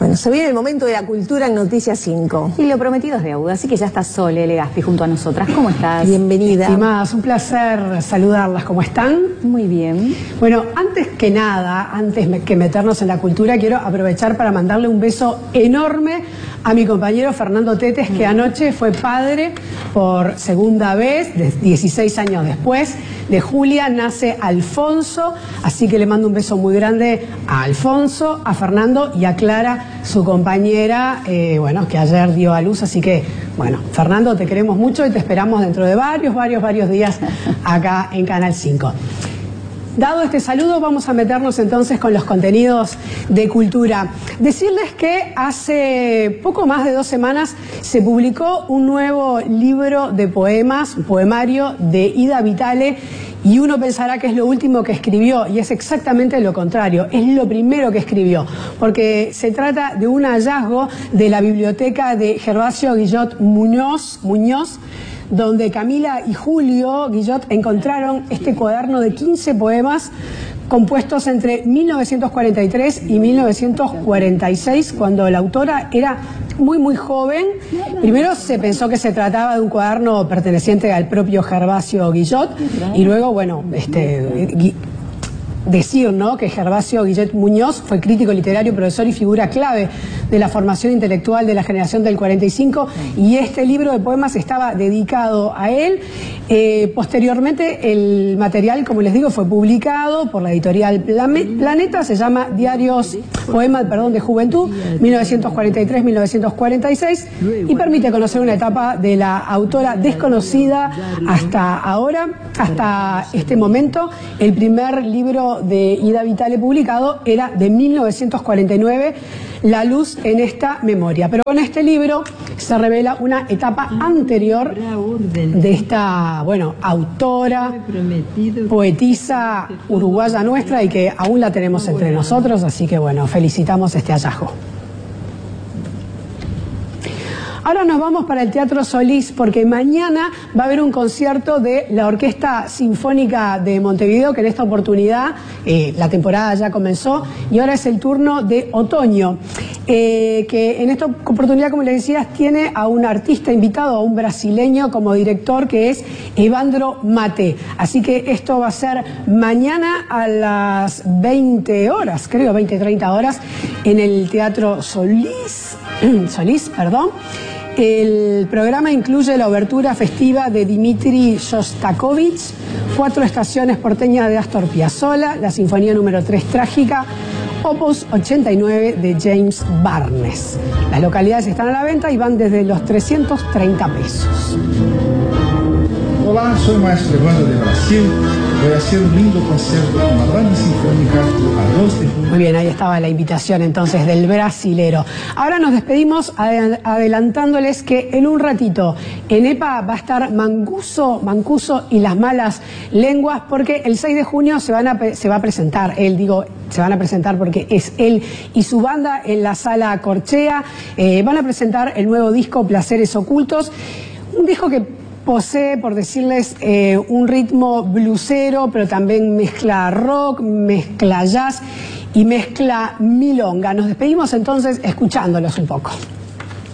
Bueno, se viene el momento de la cultura en Noticias 5. Y lo prometido es deuda, así que ya está Sole Legazpi junto a nosotras. ¿Cómo estás? Bienvenida. Estimadas, un placer saludarlas. ¿Cómo están? Muy bien. Bueno, antes que nada, antes que meternos en la cultura, quiero aprovechar para mandarle un beso enorme a mi compañero Fernando Tetes, que anoche fue padre por segunda vez, 16 años después. De Julia nace Alfonso, así que le mando un beso muy grande a Alfonso, a Fernando y a Clara, su compañera, bueno, que ayer dio a luz. Así que, bueno, Fernando, te queremos mucho y te esperamos dentro de varios días acá en Canal 5. Dado este saludo, vamos a meternos entonces con los contenidos de cultura. Decirles que hace poco más de 2 semanas se publicó un nuevo libro de poemas, un poemario de Ida Vitale, y uno pensará que es lo último que escribió, y es exactamente lo contrario, es lo primero que escribió, porque se trata de un hallazgo de la biblioteca de Gervasio Guillot Muñoz, donde Camila y Julio Guillot encontraron este cuaderno de 15 poemas compuestos entre 1943 y 1946, cuando la autora era muy joven. Primero se pensó que se trataba de un cuaderno perteneciente al propio Gervasio Guillot, y luego, bueno, decir, ¿no?, que Gervasio Guillot Muñoz fue crítico literario, profesor y figura clave de la formación intelectual de la generación del 45, y este libro de poemas estaba dedicado a él. Posteriormente el material, como les digo, fue publicado por la editorial Planeta, se llama Poemas de Juventud, 1943-1946, y permite conocer una etapa de la autora desconocida hasta ahora, hasta este momento. El primer libro de Ida Vitale publicado era de 1949, La luz en esta memoria. Pero con este libro se revela una etapa anterior de esta, bueno, autora, poetisa uruguaya nuestra, y que aún la tenemos entre nosotros, así que, bueno, felicitamos este hallazgo. Ahora nos vamos para el Teatro Solís, porque mañana va a haber un concierto de la Orquesta Sinfónica de Montevideo, que en esta oportunidad, la temporada ya comenzó, y ahora es el turno de otoño, que en esta oportunidad, como les decía, tiene a un artista invitado, a un brasileño como director, que es Evandro Mate. Así que esto va a ser mañana a las 20 horas, creo, 20-30 horas, en el Teatro Solís. El programa incluye la obertura festiva de Dmitri Shostakovich, 4 estaciones porteñas de Astor Piazzolla, la Sinfonía número 3 Trágica, Opus 89 de James Barnes. Las localidades están a la venta y van desde los 330 pesos. Olá, soy el maestro Evandro de Brasil. Voy a hacer un lindo concierto con la banda sinfónica a 2 de junio. Muy bien, ahí estaba la invitación entonces del brasilero. Ahora nos despedimos adelantándoles que en un ratito en EPA va a estar Mancuso y las malas lenguas, porque el 6 de junio se va a presentar, se van a presentar porque es él y su banda en la Sala Corchea. Van a presentar el nuevo disco Placeres Ocultos, un disco que posee, por decirles, un ritmo blusero, pero también mezcla rock, mezcla jazz y mezcla milonga. Nos despedimos entonces escuchándolos un poco.